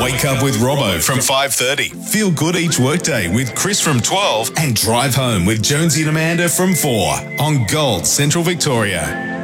Wake Up with Robbo from 5:30. Feel good each workday with Chris from 12 and Drive Home with Jonesy and Amanda from 4 on Gold Central Victoria.